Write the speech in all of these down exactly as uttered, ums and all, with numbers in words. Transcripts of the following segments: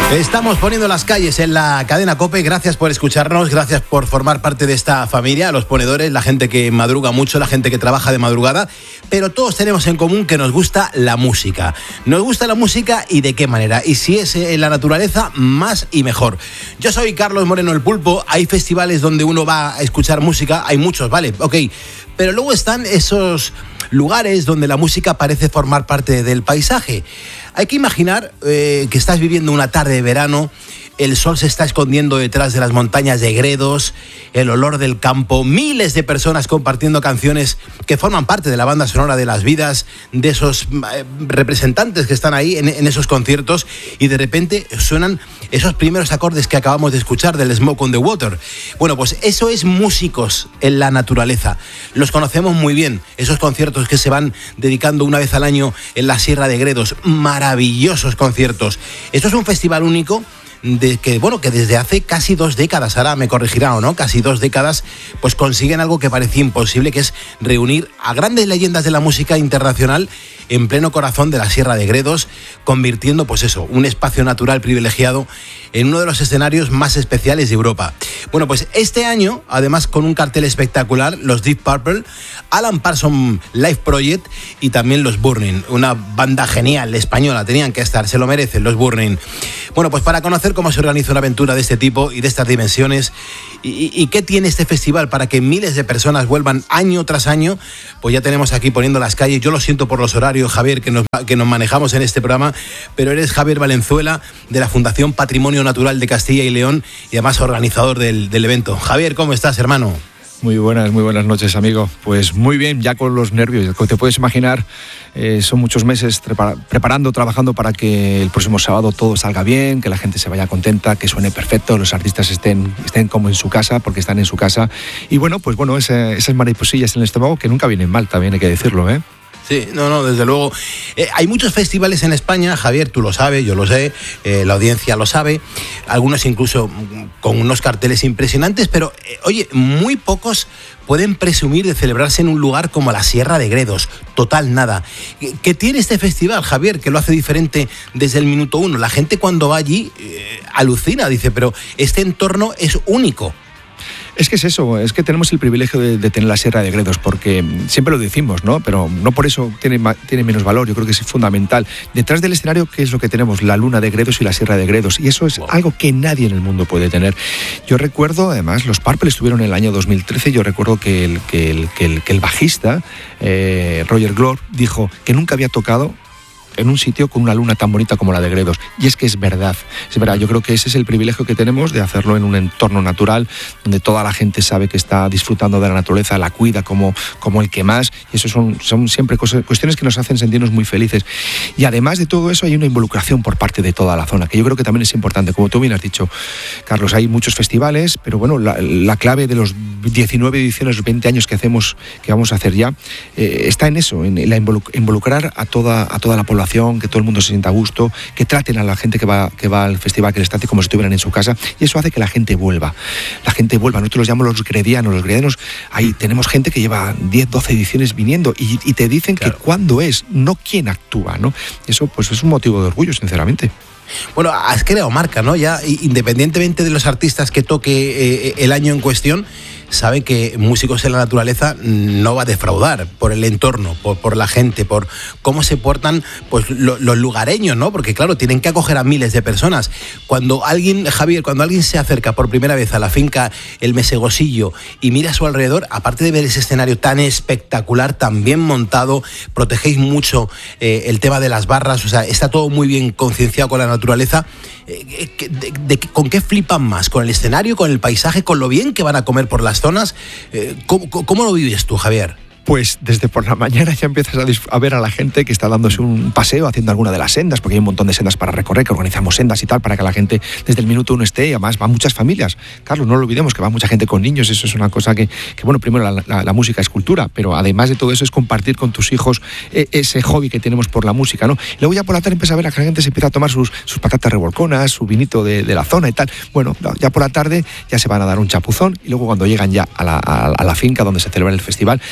Estamos poniendo las calles en la cadena COPE. Gracias por escucharnos, gracias por formar parte de esta familia, los ponedores, la gente que madruga mucho, la gente que trabaja de madrugada, pero todos tenemos en común que nos gusta la música. Nos gusta la música y de qué manera, y si es en la naturaleza, más y mejor. Yo soy Carlos Moreno el Pulpo. Hay festivales donde uno va a escuchar música, hay muchos, vale, ok, pero luego están esos lugares donde la música parece formar parte del paisaje. Hay que imaginar eh, que estás viviendo una tarde de verano, el sol se está escondiendo detrás de las montañas de Gredos, el olor del campo, miles de personas compartiendo canciones que forman parte de la banda sonora de las vidas de esos eh, representantes que están ahí en, en esos conciertos, y de repente suenan esos primeros acordes que acabamos de escuchar del Smoke on the Water. Bueno, pues eso es músicos en la naturaleza. Los conocemos muy bien, esos conciertos que se van dedicando una vez al año en la Sierra de Gredos. Maravillosos conciertos. Esto es un festival único de que, bueno, que desde hace casi dos décadas, ahora me corregirán o no, casi dos décadas, pues consiguen algo que parecía imposible, que es reunir a grandes leyendas de la música internacional en pleno corazón de la Sierra de Gredos, convirtiendo, pues eso, un espacio natural privilegiado en uno de los escenarios más especiales de Europa. Bueno, pues este año, además con un cartel espectacular, los Deep Purple, Alan Parsons Live Project y también los Burning, una banda genial española, tenían que estar, se lo merecen los Burning. Bueno, pues para conocer cómo se organiza una aventura de este tipo y de estas dimensiones, y, y, y qué tiene este festival para que miles de personas vuelvan año tras año, pues ya tenemos aquí poniendo las calles. Yo lo siento por los horarios, Javier, que nos, que nos manejamos en este programa, pero eres Javier Valenzuela, de la Fundación Patrimonio Natural de Castilla y León, y además organizador del, del evento. Javier, ¿cómo estás, hermano? Muy buenas, muy buenas noches, amigo. Pues muy bien, ya con los nervios, como te puedes imaginar, eh, son muchos meses prepara- preparando, trabajando para que el próximo sábado todo salga bien, que la gente se vaya contenta, que suene perfecto, los artistas estén, estén como en su casa, porque están en su casa. Y bueno, pues bueno, ese, esas mariposillas en el estómago que nunca vienen mal, también hay que decirlo, ¿eh? Sí, no, no, desde luego. Eh, hay muchos festivales en España, Javier, tú lo sabes, yo lo sé, eh, la audiencia lo sabe, algunos incluso con unos carteles impresionantes, pero, eh, oye, muy pocos pueden presumir de celebrarse en un lugar como la Sierra de Gredos. Total, nada. ¿Qué tiene este festival, Javier, que lo hace diferente desde el minuto uno? La gente cuando va allí eh, alucina, dice, pero este entorno es único. Es que es eso, es que tenemos el privilegio de, de tener la Sierra de Gredos, porque siempre lo decimos, ¿no? Pero no por eso tiene, tiene menos valor, yo creo que es fundamental. Detrás del escenario, ¿qué es lo que tenemos? La Luna de Gredos y la Sierra de Gredos, y eso es wow. Algo que nadie en el mundo puede tener. Yo recuerdo, además, los Purple estuvieron en el año dos mil trece, yo recuerdo que el, que el, que el, que el bajista, eh, Roger Glover, dijo que nunca había tocado en un sitio con una luna tan bonita como la de Gredos. Y es que es verdad, es verdad. Yo creo que ese es el privilegio que tenemos de hacerlo en un entorno natural, donde toda la gente sabe que está disfrutando de la naturaleza, la cuida como, como el que más, y eso son, son siempre cosas, cuestiones que nos hacen sentirnos muy felices. Y además de todo eso hay una involucración por parte de toda la zona, que yo creo que también es importante. Como tú bien has dicho, Carlos, hay muchos festivales, pero bueno, la, la clave de los diecinueve ediciones, los veinte años que hacemos, que vamos a hacer ya, eh, está en eso, en la involucrar a toda, a toda la población, que todo el mundo se sienta a gusto, que traten a la gente que va, que va al festival, que les trate como si estuvieran en su casa, y eso hace que la gente vuelva. La gente vuelva. Nosotros los llamamos los gredianos. Los gredianos, ahí tenemos gente que lleva diez, doce ediciones viniendo y, y te dicen claro. Que cuándo es, no quién actúa, ¿no? Eso pues es un motivo de orgullo, sinceramente. Bueno, has creado marca, ¿no? Ya, independientemente de los artistas que toque eh, el año en cuestión, sabe que Músicos en la Naturaleza no va a defraudar por el entorno, por, por la gente, por cómo se portan pues lo, los lugareños, ¿no? Porque claro, tienen que acoger a miles de personas. Cuando alguien, Javier, cuando alguien se acerca por primera vez a la finca El Mesegosillo y mira a su alrededor, aparte de ver ese escenario tan espectacular, tan bien montado, protegéis mucho eh, el tema de las barras, o sea, está todo muy bien concienciado con la naturaleza. Eh, de, de, de, ¿Con qué flipan más? ¿Con el escenario, con el paisaje, con lo bien que van a comer por las zonas? Eh, ¿cómo, ¿Cómo lo vives tú, Javier? Pues desde por la mañana ya empiezas a, dis- a ver a la gente que está dándose un paseo, haciendo alguna de las sendas, porque hay un montón de sendas para recorrer, que organizamos sendas y tal, para que la gente desde el minuto uno esté, y además van muchas familias. Carlos, no lo olvidemos, que va mucha gente con niños, eso es una cosa que, que bueno, primero la, la, la música es cultura, pero además de todo eso es compartir con tus hijos eh, ese hobby que tenemos por la música, ¿no? Y luego ya por la tarde empieza a ver a que la gente se empieza a tomar sus, sus patatas revolconas, su vinito de, de la zona y tal. Bueno, ya por la tarde ya se van a dar un chapuzón, y luego cuando llegan ya a la, a, a la finca donde se celebra el festival, ya lo que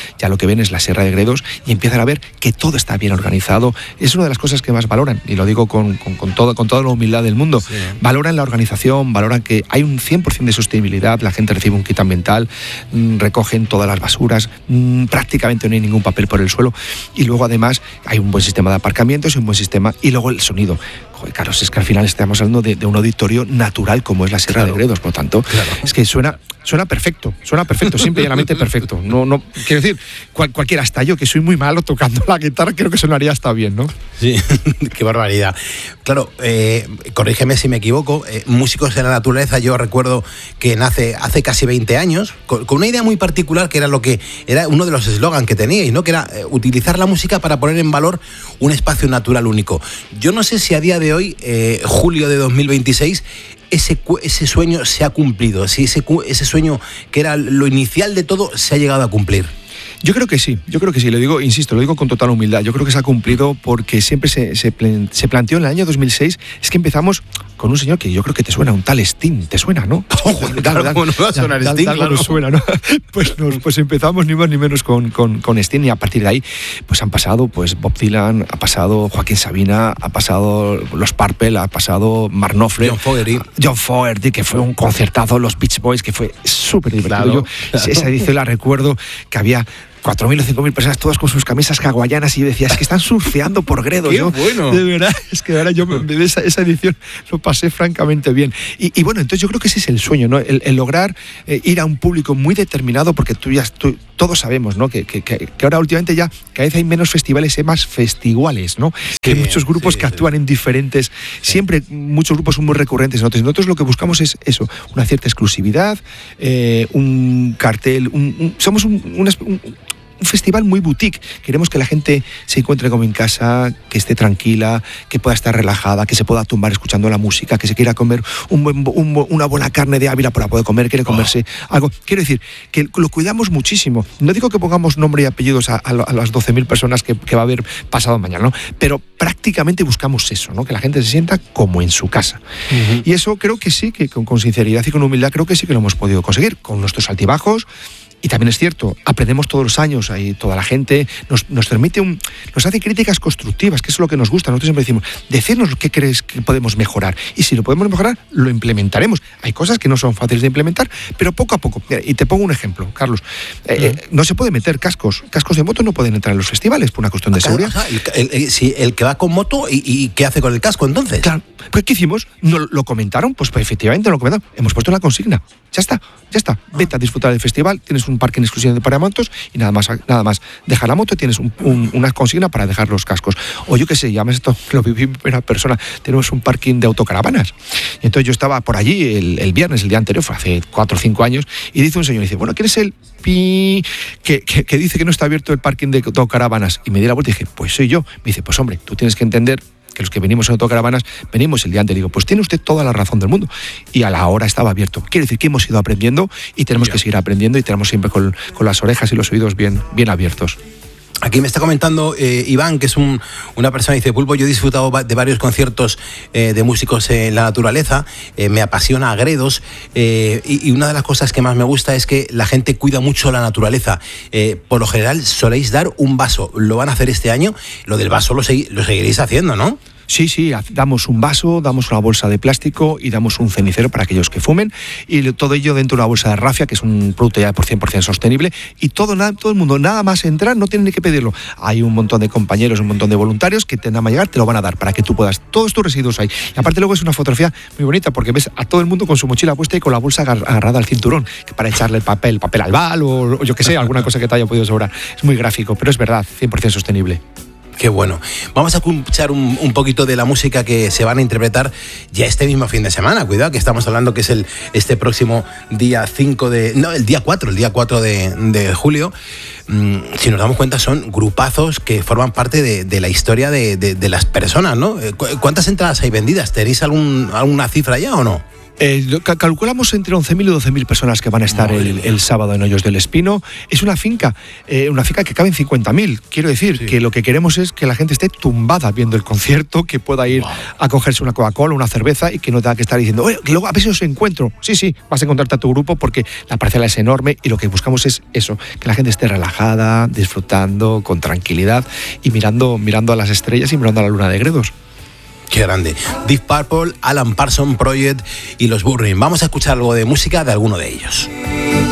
que ven es la Sierra de Gredos y empiezan a ver que todo está bien organizado. Es una de las cosas que más valoran, y lo digo con, con, con, todo, con toda la humildad del mundo. Sí. Valoran la organización, valoran que hay un cien por ciento de sostenibilidad, la gente recibe un kit ambiental, mmm, recogen todas las basuras, mmm, prácticamente no hay ningún papel por el suelo, y luego además hay un buen sistema de aparcamientos y un buen sistema, y luego el sonido. Joder, Carlos, es que al final estamos hablando de, de un auditorio natural como es la Sierra claro. de Gredos, por lo tanto, claro. es que suena, suena perfecto, suena perfecto, simple y llanamente perfecto. No, no, quiero decir, cual, cualquiera, hasta yo, que soy muy malo tocando la guitarra, creo que sonaría hasta bien, ¿no? Sí, qué barbaridad. Claro, eh, corrígeme si me equivoco, eh, Músicos de la Naturaleza, yo recuerdo que nace hace casi veinte años, con, con una idea muy particular que era lo que era uno de los eslogans que teníais, ¿no? Que era eh, utilizar la música para poner en valor un espacio natural único. Yo no sé si a día de hoy, eh, julio de dos mil veintiséis, ese, ese sueño se ha cumplido, si ese, ese sueño que era lo inicial de todo se ha llegado a cumplir. Yo creo que sí, yo creo que sí, lo digo, insisto, lo digo con total humildad, yo creo que se ha cumplido porque siempre se, se, se planteó en el año dos mil seis, es que empezamos con un señor que yo creo que te suena, un tal Sting, te suena, ¿no? Ojo, claro, ¿cómo no va a sonar Sting? Claro, nos suena, ¿no? Pues, nos, pues empezamos ni más ni menos con, con, con Sting, y a partir de ahí pues han pasado pues Bob Dylan, ha pasado Joaquín Sabina, ha pasado los Purple, ha pasado Mark Knopfler, John Fogerty, John Fogerty, que fue un concertazo, los Beach Boys, que fue súper divertido. Claro, yo, claro. Esa edición la recuerdo, que había cuatro mil o cinco mil personas, todas con sus camisas hawaianas, y yo decía, es que están surfeando por Gredos. ¡Qué yo, bueno! De verdad, es que ahora yo de esa, esa edición lo pasé francamente bien. Y, y bueno, entonces yo creo que ese es el sueño, ¿no? El, el lograr eh, ir a un público muy determinado, porque tú ya tú, todos sabemos, ¿no? Que, que, que ahora últimamente ya cada vez hay menos festivales, hay más festivales, ¿no? Sí, que hay muchos grupos sí, que actúan sí. en diferentes, siempre muchos grupos son muy recurrentes. Nosotros, nosotros lo que buscamos es eso, una cierta exclusividad, eh, un cartel, un, un, somos un, un, un un festival muy boutique. Queremos que la gente se encuentre como en casa, que esté tranquila, que pueda estar relajada, que se pueda tumbar escuchando la música, que se quiera comer un buen, un, una buena carne de Ávila para poder comer, quiere comerse oh. algo. Quiero decir, que lo cuidamos muchísimo. No digo que pongamos nombre y apellidos a, a, a las doce mil personas que, que va a haber pasado mañana, ¿no? Pero prácticamente buscamos eso, ¿no? Que la gente se sienta como en su casa. Uh-huh. Y eso creo que sí, que con, con sinceridad y con humildad creo que sí que lo hemos podido conseguir, con nuestros altibajos. Y también es cierto, aprendemos todos los años, ahí toda la gente nos, nos permite un, nos hace críticas constructivas, que eso es lo que nos gusta. Nosotros siempre decimos, decirnos qué crees que podemos mejorar, y si lo podemos mejorar, lo implementaremos. Hay cosas que no son fáciles de implementar, pero poco a poco. Y te pongo un ejemplo, Carlos. Eh, uh-huh. eh, no se puede meter cascos, cascos de moto no pueden entrar en los festivales por una cuestión de claro, seguridad. O sea, el, el, el, si el que va con moto, ¿y, y qué hace con el casco entonces? Claro, pues ¿qué hicimos? ¿No lo comentaron? Pues, pues efectivamente lo comentaron. Hemos puesto la consigna. Ya está, ya está. Vete a disfrutar del festival, tienes un parque en exclusión de paramotos y nada más, nada más. Deja la moto, tienes un, un, una consigna para dejar los cascos. O yo qué sé, llames esto, lo viví en primera persona, tenemos un parking de autocaravanas. Y entonces yo estaba por allí el, el viernes, el día anterior, fue hace cuatro o cinco años, y dice un señor, dice, bueno, ¿quién es el pi que, que, que dice que no está abierto el parking de autocaravanas? Y me di la vuelta y dije, pues soy yo. Me dice, pues hombre, tú tienes que entender que los que venimos en autocaravanas, venimos el día antes. Digo, pues tiene usted toda la razón del mundo. Y a la hora estaba abierto. Quiere decir que hemos ido aprendiendo y tenemos yeah. que seguir aprendiendo, y tenemos siempre con, con las orejas y los oídos bien, bien abiertos. Aquí me está comentando eh, Iván, que es un, una persona, dice, Pulpo, yo he disfrutado de varios conciertos eh, de músicos en la naturaleza, eh, me apasiona Gredos, eh, y, y una de las cosas que más me gusta es que la gente cuida mucho la naturaleza. Eh, por lo general soléis dar un vaso, lo van a hacer este año, lo del vaso lo, segui- lo seguiréis haciendo, ¿no? Sí, sí, damos un vaso, damos una bolsa de plástico y damos un cenicero para aquellos que fumen, y todo ello dentro de una bolsa de rafia, que es un producto ya por cien por ciento sostenible, y todo, nada, todo el mundo, nada más entrar, no tiene ni que pedirlo. Hay un montón de compañeros, un montón de voluntarios que te van a llegar, te lo van a dar para que tú puedas, todos tus residuos ahí. Y aparte luego es una fotografía muy bonita, porque ves a todo el mundo con su mochila puesta y con la bolsa agarrada al cinturón, que para echarle el papel, papel al bal o, o yo qué sé, alguna cosa que te haya podido sobrar. Es muy gráfico, pero es verdad, cien por ciento sostenible. Qué bueno. Vamos a escuchar un, un poquito de la música que se van a interpretar ya este mismo fin de semana. Cuidado, que estamos hablando que es el este próximo día cinco de... No, el día cuatro, el día cuatro de, de julio. Mm, si nos damos cuenta, son grupazos que forman parte de, de la historia de, de, de las personas, ¿no? ¿Cuántas entradas hay vendidas? ¿Tenéis algún, alguna cifra ya o no? Eh, calculamos entre once mil y doce mil personas que van a estar el, el sábado en Hoyos del Espino. Es una finca, eh, una finca que caben cincuenta mil. Quiero decir sí. que lo que queremos es que la gente esté tumbada viendo el concierto, que pueda ir wow. a cogerse una Coca-Cola, una cerveza y que no tenga que estar diciendo, oye, que luego a ver si os encuentro. Sí, sí, vas a encontrarte a tu grupo porque la parcela es enorme y lo que buscamos es eso, que la gente esté relajada, disfrutando, con tranquilidad y mirando, mirando a las estrellas y mirando a la luna de Gredos. Qué grande. Deep Purple, Alan Parsons Project y los Burning. Vamos a escuchar algo de música de alguno de ellos.